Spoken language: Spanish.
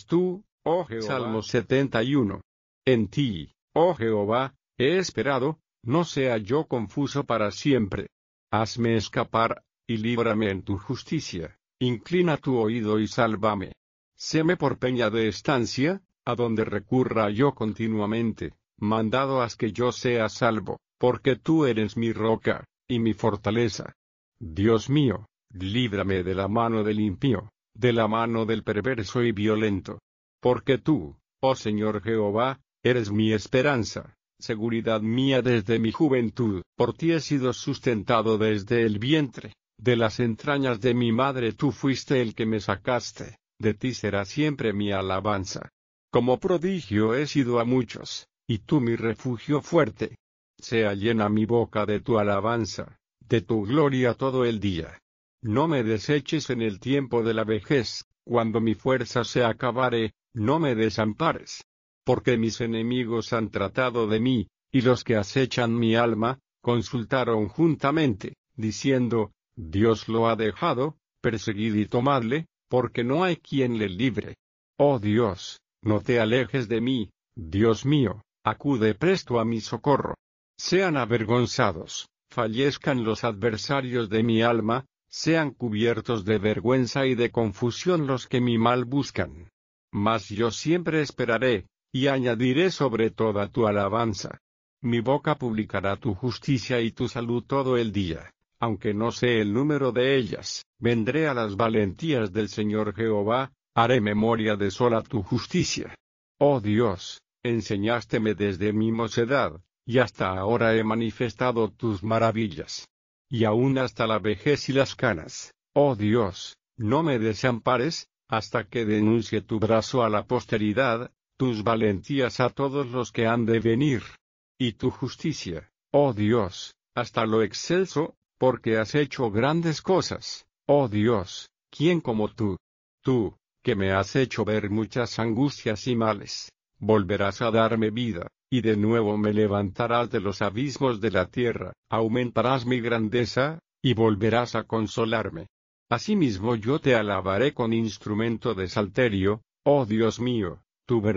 tú, oh Jehová. Salmo 71. En ti, oh Jehová, he esperado, no sea yo confuso para siempre. Hazme escapar, y líbrame en tu justicia, inclina tu oído y sálvame. Séme por peña de estancia, a donde recurra yo continuamente, mandado haz que yo sea salvo, porque tú eres mi roca, y mi fortaleza. Dios mío, líbrame de la mano del impío, de la mano del perverso y violento. Porque tú, oh Señor Jehová, eres mi esperanza, seguridad mía desde mi juventud. Por ti he sido sustentado desde el vientre, de las entrañas de mi madre tú fuiste el que me sacaste, de ti será siempre mi alabanza. Como prodigio he sido a muchos, y tú mi refugio fuerte. Sea llena mi boca de tu alabanza, de tu gloria todo el día. No me deseches en el tiempo de la vejez, cuando mi fuerza se acabare, no me desampares. Porque mis enemigos han tratado de mí, y los que acechan mi alma, consultaron juntamente, diciendo, Dios lo ha dejado, perseguid y tomadle, porque no hay quien le libre. Oh Dios, no te alejes de mí, Dios mío, acude presto a mi socorro. Sean avergonzados, fallezcan los adversarios de mi alma, sean cubiertos de vergüenza y de confusión los que mi mal buscan. Mas yo siempre esperaré, y añadiré sobre toda tu alabanza. Mi boca publicará tu justicia y tu salud todo el día, aunque no sé el número de ellas. Vendré a las valentías del Señor Jehová, haré memoria de sola tu justicia. Oh Dios, enseñásteme desde mi mocedad, y hasta ahora he manifestado tus maravillas. Y aún hasta la vejez y las canas, oh Dios, no me desampares, hasta que denuncie tu brazo a la posteridad, tus valentías a todos los que han de venir. Y tu justicia, oh Dios, hasta lo excelso, porque has hecho grandes cosas, oh Dios, ¿quién como tú? Tú, que me has hecho ver muchas angustias y males, volverás a darme vida, y de nuevo me levantarás de los abismos de la tierra, aumentarás mi grandeza, y volverás a consolarme. Asimismo yo te alabaré con instrumento de salterio, oh Dios mío, tu verdad